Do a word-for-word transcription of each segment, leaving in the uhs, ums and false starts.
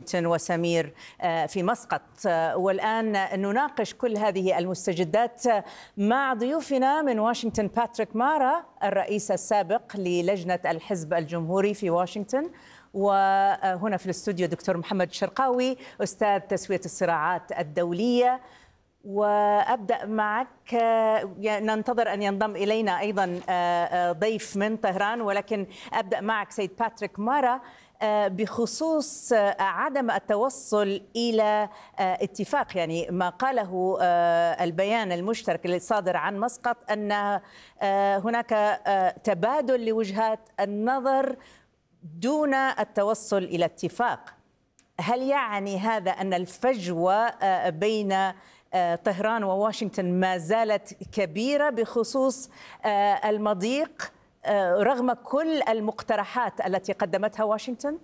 واشنطن وسمير في مسقط. والآن نناقش كل هذه المستجدات مع ضيوفنا من واشنطن: باتريك مارا الرئيس السابق للجنة الحزب الجمهوري في واشنطن، وهنا في الاستوديو دكتور محمد شرقاوي أستاذ تسوية الصراعات الدولية. وأبدأ معك، ننتظر أن ينضم إلينا أيضا ضيف من طهران، ولكن أبدأ معك سيد باتريك مارا بخصوص عدم التوصل إلى اتفاق. يعني ما قاله البيان المشترك الصادر عن مسقط أن هناك تبادل لوجهات النظر دون التوصل إلى اتفاق. هل يعني هذا أن الفجوة بين طهران وواشنطن ما زالت كبيرة بخصوص المضيق رغم كل المقترحات التي قدمتها واشنطن؟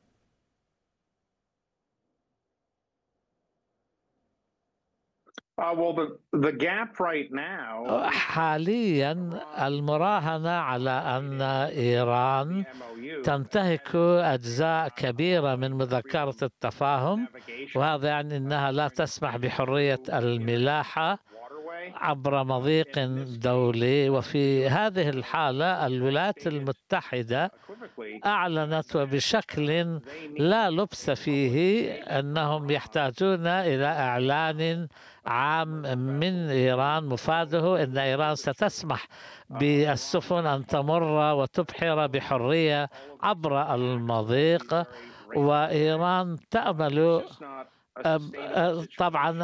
حاليا المراهنة على أن إيران تنتهك أجزاء كبيرة من مذكرة التفاهم، وهذا يعني أنها لا تسمح بحرية الملاحة عبر مضيق دولي. وفي هذه الحالة الولايات المتحدة أعلنت وبشكل لا لبس فيه أنهم يحتاجون إلى إعلان عام من إيران مفاده أن إيران ستسمح بالسفن أن تمر وتبحر بحرية عبر المضيق. وإيران تأمل طبعا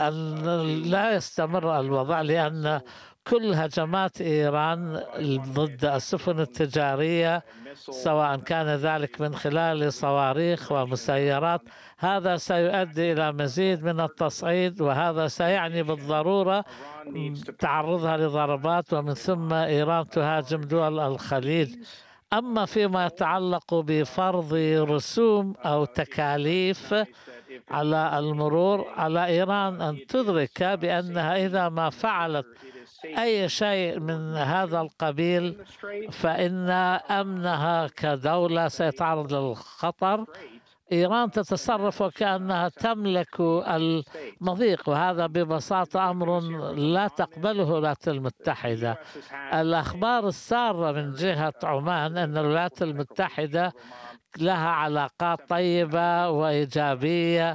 لا يستمر الوضع، لأن كل هجمات إيران ضد السفن التجارية سواء كان ذلك من خلال صواريخ ومسيرات هذا سيؤدي إلى مزيد من التصعيد، وهذا سيعني بالضرورة تعرضها لضربات، ومن ثم إيران تهاجم دول الخليج. أما فيما يتعلق بفرض رسوم أو تكاليف على المرور، على إيران أن تدرك بأنها إذا ما فعلت أي شيء من هذا القبيل فإن أمنها كدولة سيتعرض للخطر. إيران تتصرف وكأنها تملك المضيق، وهذا ببساطة أمر لا تقبله الولايات المتحدة. الأخبار السارة من جهة عمان أن الولايات المتحدة لها علاقات طيبة وإيجابية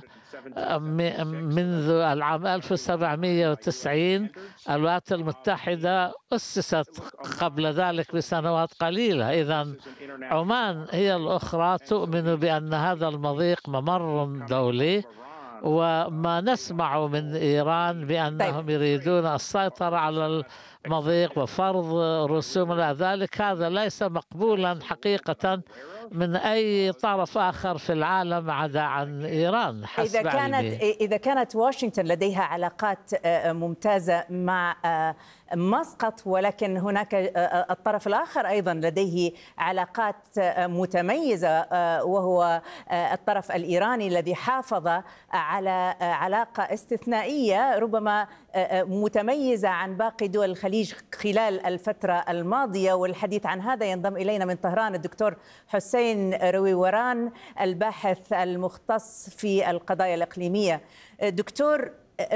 منذ العام ألف وسبعمئة وتسعين. الولايات المتحدة أسست قبل ذلك بسنوات قليلة، إذن عمان هي الأخرى تؤمن بأن هذا المضيق ممر دولي. وما نسمع من إيران بأنهم يريدون السيطرة على المضيق وفرض رسوم إلى ذلك، هذا ليس مقبولا حقيقة من أي طرف آخر في العالم عدا عن إيران حسب إذا كانت علمي. إذا كانت واشنطن لديها علاقات ممتازة مع مسقط، ولكن هناك الطرف الآخر أيضا لديه علاقات متميزة وهو الطرف الإيراني الذي حافظ على علاقة استثنائية ربما متميزة عن باقي دول الخليج خلال الفترة الماضية. والحديث عن هذا ينضم إلينا من طهران الدكتور حسين رويوران الباحث المختص في القضايا الإقليمية. دكتور،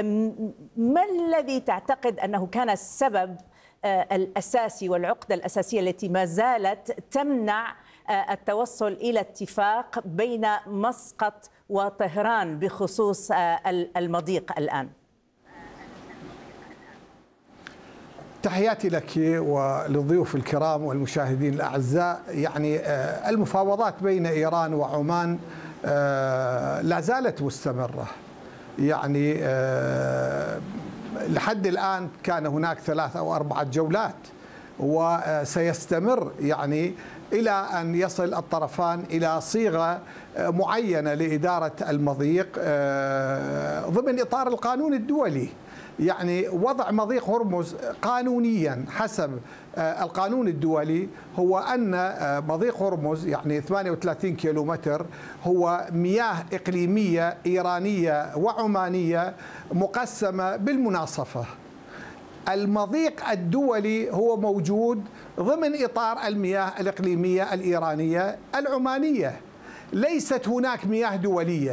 ما الذي تعتقد أنه كان السبب الأساسي والعقدة الأساسية التي ما زالت تمنع التوصل إلى اتفاق بين مسقط وطهران بخصوص المضيق الآن؟ تحياتي لك وللضيوف الكرام والمشاهدين الأعزاء. يعني المفاوضات بين إيران وعمان لا زالت مستمرة. يعني لحد الآن كان هناك ثلاث أو أربعة جولات، وسيستمر يعني إلى أن يصل الطرفان إلى صيغة معينة لإدارة المضيق ضمن إطار القانون الدولي. يعني وضع مضيق هرمز قانونيا حسب القانون الدولي هو أن مضيق هرمز يعني ثمانية وثلاثين كيلومتر هو مياه إقليمية إيرانية وعمانية مقسمة بالمناصفة. المضيق الدولي هو موجود ضمن إطار المياه الإقليمية الإيرانية العمانية، ليست هناك مياه دولية.